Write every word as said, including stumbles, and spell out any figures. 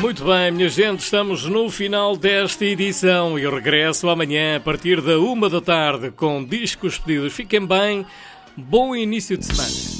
Muito bem, minha gente, estamos no final desta edição e regresso amanhã a partir da uma da tarde com discos pedidos. Fiquem bem, bom início de semana.